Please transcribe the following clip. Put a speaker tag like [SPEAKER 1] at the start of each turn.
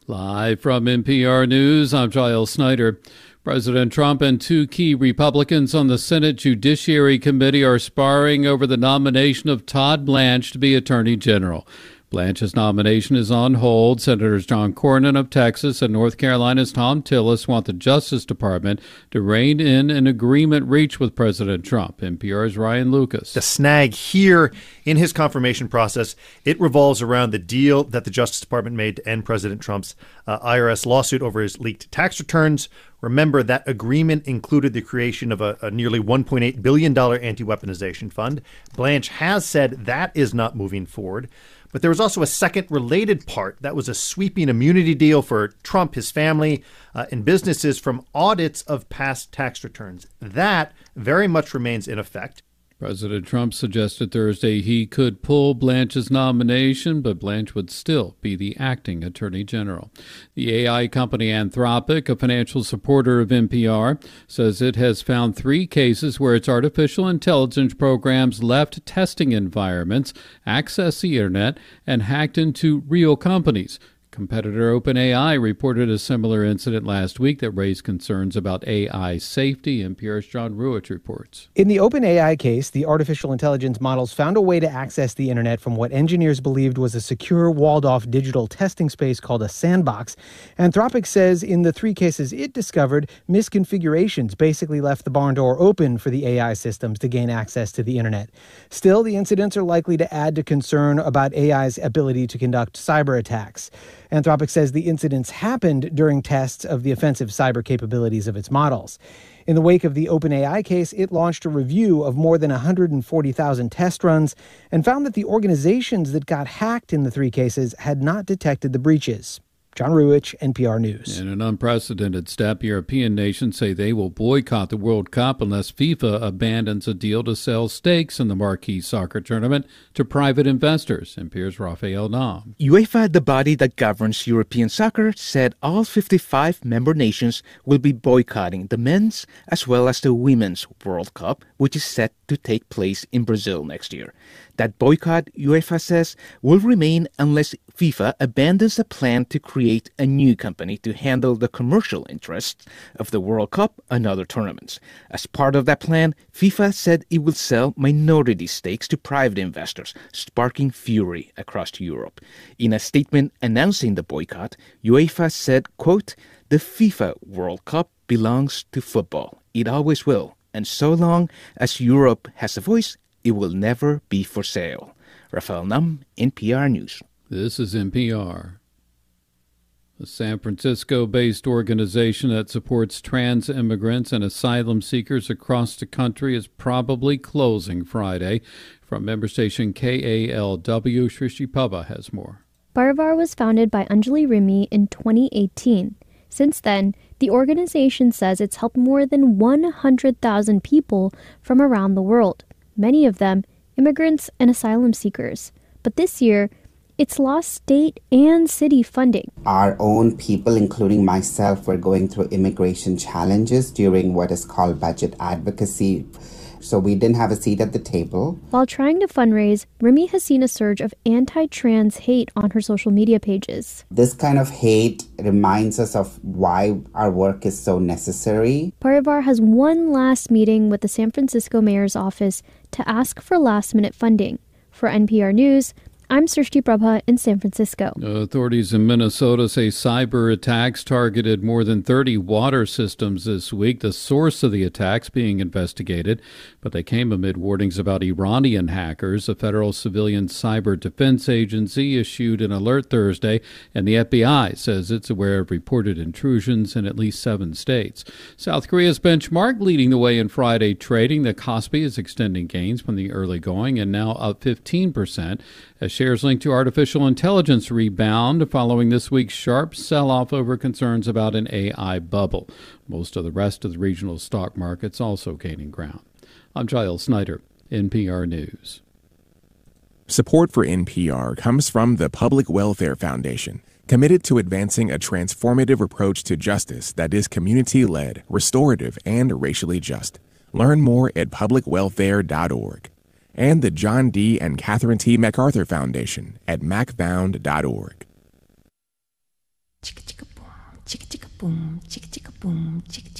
[SPEAKER 1] Live from NPR News, I'm Giles Snyder. President Trump and two key Republicans on the Senate Judiciary Committee are sparring over the nomination of Todd Blanche to be Attorney General. Blanche's nomination is on hold. Senators John Cornyn of Texas and North Carolina's Thom Tillis want the Justice Department to rein in an agreement reached with President Trump. NPR's Ryan Lucas.
[SPEAKER 2] The snag here in his confirmation process, it revolves around the deal that the Justice Department made to end President Trump's IRS lawsuit over his leaked tax returns. Remember, that agreement included the creation of a nearly $1.8 billion anti-weaponization fund. Blanche has said that is not moving forward. But there was also a second related part. That was a sweeping immunity deal for Trump, his family, and businesses from audits of past tax returns. That very much remains in effect.
[SPEAKER 1] President Trump suggested Thursday he could pull Blanche's nomination, but Blanche would still be the acting attorney general. The AI company Anthropic, a financial supporter of NPR, says it has found 3 cases where its artificial intelligence programs left testing environments, accessed the internet, and hacked into real companies. Competitor OpenAI reported a similar incident last week that raised concerns about AI safety. NPR's John Ruich reports.
[SPEAKER 3] In the OpenAI case, the artificial intelligence models found a way to access the internet from what engineers believed was a secure, walled-off digital testing space called a sandbox. Anthropic says in the 3 cases it discovered, misconfigurations basically left the barn door open for the AI systems to gain access to the internet. Still, the incidents are likely to add to concern about AI's ability to conduct cyber attacks. Anthropic says the incidents happened during tests of the offensive cyber capabilities of its models. In the wake of the OpenAI case, it launched a review of more than 140,000 test runs and found that the organizations that got hacked in the 3 cases had not detected the breaches. John Ruich, NPR News.
[SPEAKER 1] In an unprecedented step, European nations say they will boycott the World Cup unless FIFA abandons a deal to sell stakes in the marquee soccer tournament to private investors. NPR's Rafael Nam.
[SPEAKER 4] UEFA, the body that governs European soccer, said all 55 member nations will be boycotting the men's as well as the women's World Cup, which is set to take place in Brazil next year. That boycott, UEFA says, will remain unless FIFA abandons a plan to create a new company to handle the commercial interests of the World Cup and other tournaments. As part of that plan, FIFA said it will sell minority stakes to private investors, sparking fury across Europe. In a statement announcing the boycott, UEFA said, quote, "The FIFA World Cup belongs to football. It always will. And so long as Europe has a voice, it will never be for sale." Rafael Nam, NPR News.
[SPEAKER 1] This is NPR. A San Francisco-based organization that supports trans immigrants and asylum seekers across the country is probably closing Friday. From member station KALW, Shrishti Pabba has more.
[SPEAKER 5] Baravar was founded by Anjali Rimi in 2018. Since then, the organization says it's helped more than 100,000 people from around the world, many of them immigrants and asylum seekers. But this year, it's lost state and city funding.
[SPEAKER 6] Our own people, including myself, were going through immigration challenges during what is called budget advocacy. So we didn't have a seat at the table.
[SPEAKER 5] While trying to fundraise, Rimi has seen a surge of anti-trans hate on her social media pages.
[SPEAKER 6] This kind of hate reminds us of why our work is so necessary.
[SPEAKER 5] Baravar has one last meeting with the San Francisco mayor's office to ask for last-minute funding. For NPR News, I'm Srishti Prabha in San Francisco.
[SPEAKER 1] Authorities in Minnesota say cyber attacks targeted more than 30 water systems this week. The source of the attacks being investigated, but they came amid warnings about Iranian hackers. The Federal Civilian Cyber Defense Agency issued an alert Thursday, and the FBI says it's aware of reported intrusions in at least 7 states. South Korea's benchmark leading the way in Friday trading. The Kospi is extending gains from the early going and now up 15%. As shares linked to artificial intelligence rebound following this week's sharp sell-off over concerns about an AI bubble. Most of the rest of the regional stock markets also gaining ground. I'm Giles Snyder, NPR News.
[SPEAKER 7] Support for NPR comes from the Public Welfare Foundation, committed to advancing a transformative approach to justice that is community-led, restorative, and racially just. Learn more at publicwelfare.org. And the John D. and Catherine T. MacArthur Foundation at macfound.org.
[SPEAKER 8] boom, chicka chicka boom, chicka